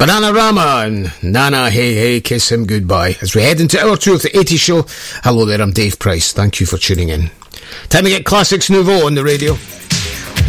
Bananarama and Nana Hey Hey Kiss Him Goodbye. As we head into hour 2 of the 80s show, hello there, I'm Dave Price. Thank you for tuning in. Time to get Classics Nouveau on the radio.